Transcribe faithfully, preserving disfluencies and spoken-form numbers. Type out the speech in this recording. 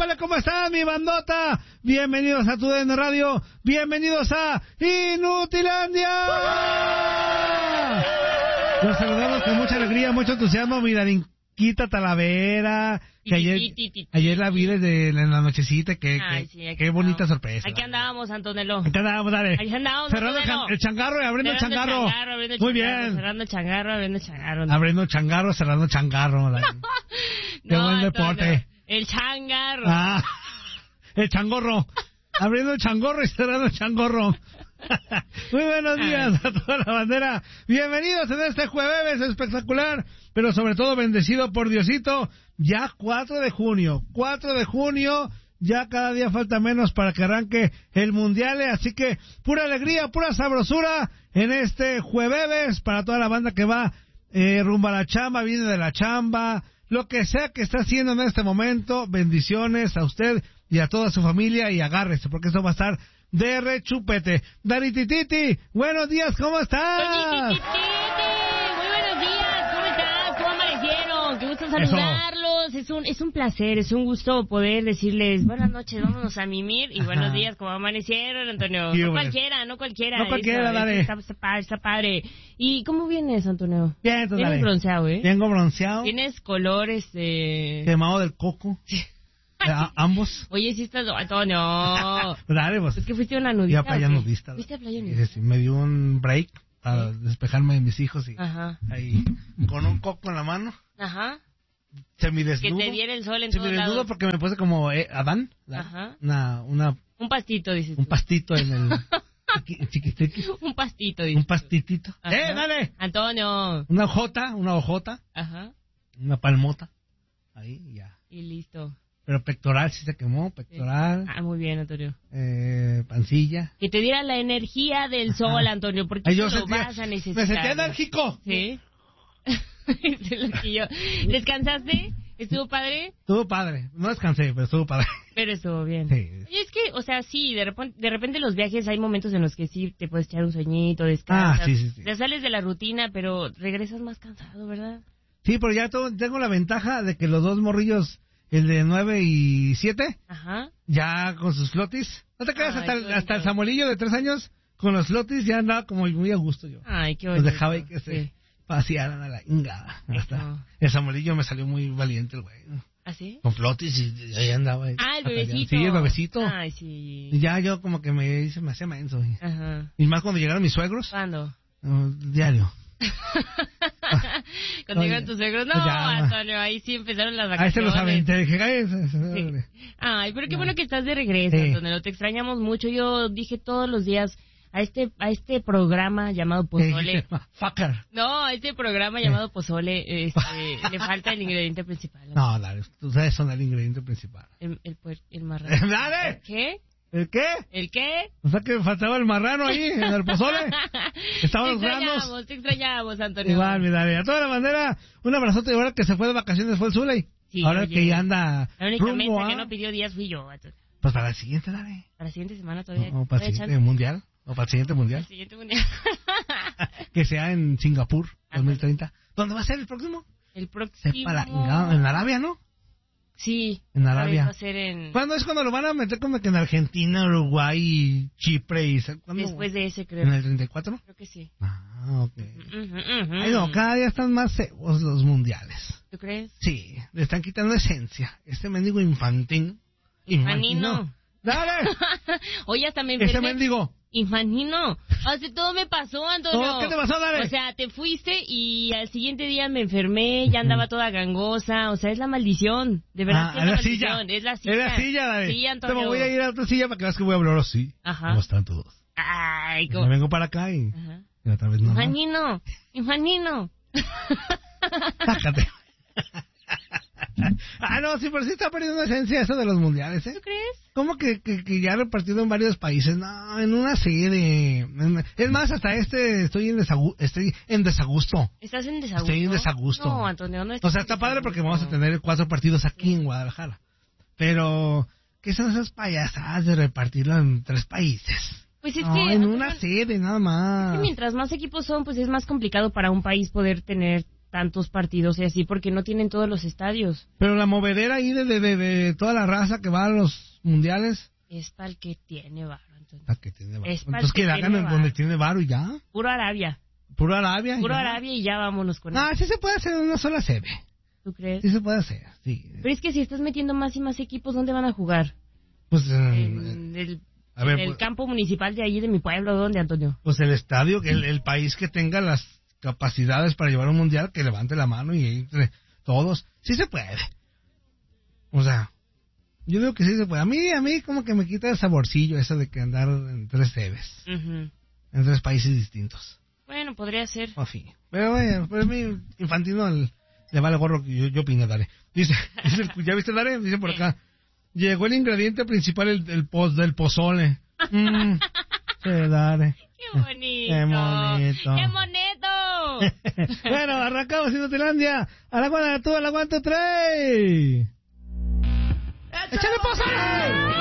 épale, ¿cómo están, mi bandota? Bienvenidos a Tu D N Radio, bienvenidos a Inutilandia. Los saludamos con mucha alegría, mucho entusiasmo, Miradinquita Talavera, que ayer, ayer la vi desde en la nochecita, que, Ay, que sí, qué bonita sorpresa. Aquí andábamos, Antonello. Aquí andábamos, dale. Aquí andábamos, cerrando el, el changarro y abriendo cerrando el changarro. El changarro abriendo el Muy changarro, bien. Cerrando el changarro, abriendo el changarro. ¿No? Abriendo changarro, cerrando changarro. No, qué no, buen deporte. Antonio, el changarro. Ah, el changorro. Abriendo el changorro y cerrando el changorro. Muy buenos días Ay. a toda la bandera. Bienvenidos en este jueves espectacular, pero sobre todo bendecido por Diosito. Ya cuatro de junio, cuatro de junio, ya cada día falta menos para que arranque el mundial, así que pura alegría, pura sabrosura en este jueves para toda la banda que va eh, rumbo a la chamba, viene de la chamba, lo que sea que está haciendo en este momento. Bendiciones a usted y a toda su familia, y agárrese porque esto va a estar de rechupete. Daritititi, buenos días, ¿cómo estás? Muy buenos días, ¿cómo estás? ¿Cómo amanecieron? Qué gusto saludarlos. Es un, es un placer, es un gusto poder decirles buenas noches, vámonos a mimir, y buenos Ajá. días, ¿cómo amanecieron, Antonio? No cualquiera, no cualquiera. No cualquiera, eso, dale. Está, está, padre, está padre. ¿Y cómo vienes, Antonio? Bien, entonces, Vienes dale. bronceado, ¿eh? Vengo bronceado. Tienes colores de... Quemado del coco. A, ambos. Oye, sí estás... Antonio. Dale, pues. Es que fuiste a una nudista. Fui a playa nudista. ¿Fuiste a playa nudista? Sí, me dio un break para ¿Sí? despejarme de mis hijos y Ajá. ahí con un coco en la mano. Ajá. Semidesnudo. Que te diera el sol en todos lados. Semidesnudo porque me puse como eh, Adán. Ajá. Una, una... Un pastito, dices Un tú. pastito en el... chiquistiqui. Un pastito, dices Un pastitito. Ajá. ¡Eh, dale! Antonio. Una hojota, una hojota. Ajá. Una palmota. Ahí, ya. Y listo. Pero pectoral sí se quemó, pectoral. Ah, muy bien, Antonio. Eh, pancilla. Que te diera la energía del Ajá. sol, Antonio, porque Ay, yo lo sentía, vas a necesitar. Me sentía enérgico. Sí. Es lo que yo... ¿Descansaste? ¿Estuvo padre? Estuvo padre. No descansé, pero estuvo padre. Pero estuvo bien. Sí. Y es que, o sea, sí, de repente, de repente los viajes hay momentos en los que sí te puedes echar un sueñito, descansas. Ah, sí, sí, sí. Te sales de la rutina, pero regresas más cansado, ¿verdad? Sí, pero ya to- tengo la ventaja de que los dos morrillos, el de nueve y siete, Ajá. ya con sus flotis. ¿No te creas? Ay, Hasta, el, hasta el Samuelillo de tres años, con los flotis, ya andaba como muy a gusto yo. Ay, qué bonito. Los dejaba ahí que sí. se pasearan a la ingada. Hasta el Samuelillo me salió muy valiente el güey. ¿Ah, sí? Con flotis y ahí andaba. Ahí, ah, el bebecito. Sí, el bebecito. Ay, sí. Y ya yo como que me, se me hacía menso. Y, Ajá. y más cuando llegaron mis suegros. ¿Cuándo? Uh, diario. Cuando llegaron tus suegros, no, ya, Antonio, ahí sí empezaron las vacaciones. Ahí se los aventé, dije, cállese. Sí. Ay, pero qué no. bueno que estás de regreso, sí. Antonio, te extrañamos mucho. Yo dije todos los días a este a este programa llamado Pozole. Fucker. No, a este programa llamado Pozole este, le falta el ingrediente principal. No, dale, ustedes son el ingrediente principal. El, el, el, el marrano. ¡Dale! ¿Qué? ¿El qué? ¿El qué? O sea que faltaba el marrano ahí, en el pozole. Estaban los granos. Te extrañamos, te extrañamos, Antonio. Igual, mi dale. A toda la bandera, un abrazote. Y ahora que se fue de vacaciones fue el Zuley. Sí, ahora oye, que ya anda la única rumbo mesa a... que no pidió días fui yo. Antonio. Pues para el siguiente, dale. Para la siguiente semana todavía. O, o para el siguiente mundial. O para el siguiente mundial. El siguiente mundial. Que sea en Singapur, dos mil treinta. ¿Dónde va a ser el próximo? El próximo... Sepa la ingada, en Arabia, ¿no? Sí. En Arabia. Va a ser en... ¿Cuándo es cuando lo van a meter como que en Argentina, Uruguay y Chipre? Y... Después de ese, creo. ¿En el treinta y cuatro? Creo que sí. Ah, ok. Uh-huh, uh-huh. Ay, no, cada día están más cebos los mundiales. ¿Tú crees? Sí, le están quitando esencia. Este mendigo infantil. Infantino. ¡Dale! Oye, hasta me enfermé. Ese mendigo. Infantino. Hace todo me pasó, Antonio. ¿Qué te pasó, dale? O sea, te fuiste y al siguiente día me enfermé, ya andaba toda gangosa. O sea, es la maldición. De verdad, ah, que es la, la maldición. Silla. Es la silla. Es la silla, dale. Sí, Antonio. Te me voy a ir a otra silla para que veas que voy a hablar así. Ajá. ¿Cómo están todos? Ay, ¿cómo? Me vengo para acá y... Ajá. Y otra vez no. Infantino. Infantino. Sácate. Ah, no, sí, pero sí está perdiendo esencia eso de los mundiales, ¿eh? ¿Tú crees? ¿Cómo que, que, que ya repartido en varios países? No, en una serie. Es más, hasta este estoy en, desagu estoy en desagusto. ¿Estás en desagusto? Estoy en desagusto. No, Antonio, no estás. O sea, está padre porque vamos a tener cuatro partidos aquí en Guadalajara. Pero, ¿qué son esas payasadas de repartirlo en tres países? Pues es no, que... en Antonio, una sede, nada más. Es que mientras más equipos son, pues es más complicado para un país poder tener tantos partidos y así porque no tienen todos los estadios. Pero la movedera ahí de, de, de, de toda la raza que va a los mundiales... Es para el que tiene varo. Entonces, para que tiene varo. Es Entonces que, que hagan en donde tiene varo y ya. Puro Arabia. Puro Arabia. Puro Arabia y ya vámonos con Ah, eso. sí se puede hacer en una sola sede. ¿Tú crees? Sí se puede hacer, sí. Pero es que si estás metiendo más y más equipos, ¿dónde van a jugar? Pues en el, a ver, en el pues, campo municipal de ahí de mi pueblo, ¿dónde, Antonio? Pues el estadio, el, el país que tenga las capacidades para llevar un mundial, que levante la mano y entre todos. Sí se puede. O sea, yo digo que sí se puede. A mí, a mí como que me quita el saborcillo eso de que andar en tres sedes. Uh-huh. En tres países distintos. Bueno, podría ser. En fin. Pero bueno, pues mi Infantino el, le vale gorro que yo, yo opino, Dare. Dice, dice, ¿ya viste, Dare? Dice por acá. Llegó el ingrediente principal el, el poz, del pozole. Mm, sí, Dare. ¡Qué bonito! ¡Qué bonito! ¡Qué bonito! Bueno, arrancamos en Utilandia. A la cuadra, tú, a la cuanta, tres. ¡Échale pozole!